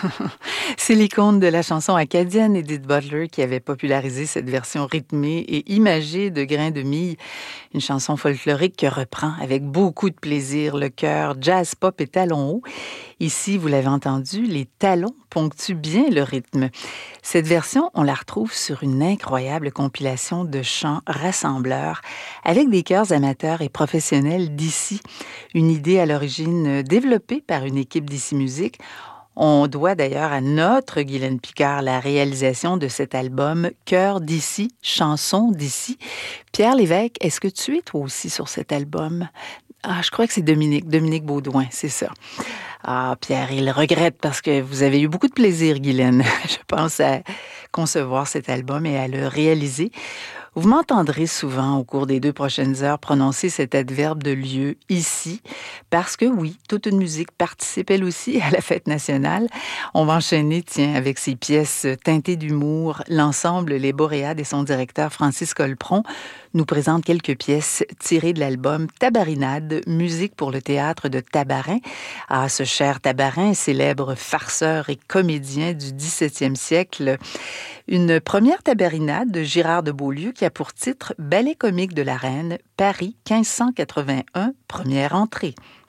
C'est l'icône de la chanson acadienne Edith Butler qui avait popularisé cette version rythmée et imagée de Grains de Mie, une chanson folklorique que reprend avec beaucoup de plaisir le chœur jazz pop et talons hauts. Ici, vous l'avez entendu, les talons ponctuent bien le rythme. Cette version, on la retrouve sur une incroyable compilation de chants rassembleurs avec des chœurs amateurs et professionnels d'ici. Une idée à l'origine développée par une équipe d'ici Musique. On doit d'ailleurs à notre Guylaine Picard la réalisation de cet album Cœur d'ici, chansons d'ici. Pierre Lévesque, est-ce que tu es toi aussi sur cet album? Ah, je crois que c'est Dominique Baudouin, c'est ça. Ah, Pierre, il regrette parce que vous avez eu beaucoup de plaisir, Guylaine. Je pense à concevoir cet album et à le réaliser. Vous m'entendrez souvent au cours des 2 prochaines heures prononcer cet adverbe de lieu ici, parce que oui, toute une musique participe elle aussi à la fête nationale. On va enchaîner, tiens, avec ces pièces teintées d'humour. L'ensemble Les Boréades et son directeur Francis Colpron nous présente quelques pièces tirées de l'album Tabarinade, musique pour le théâtre de Tabarin. Ah, ce cher Tabarin, célèbre farceur et comédien du 17e siècle. Une première tabarinade de Girard de Beaulieu qui a pour titre Ballet comique de la Reine, Paris 1581, première entrée.